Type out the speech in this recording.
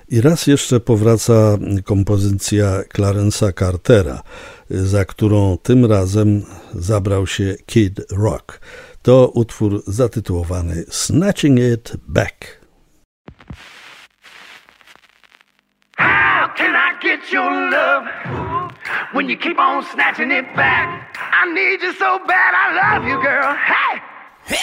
I raz jeszcze powraca kompozycja Clarence'a Cartera, za którą tym razem zabrał się Kid Rock. To utwór zatytułowany Snatching It Back. How can I get your love when you keep on snatching it back? I need you so bad, I love you, girl. Hey!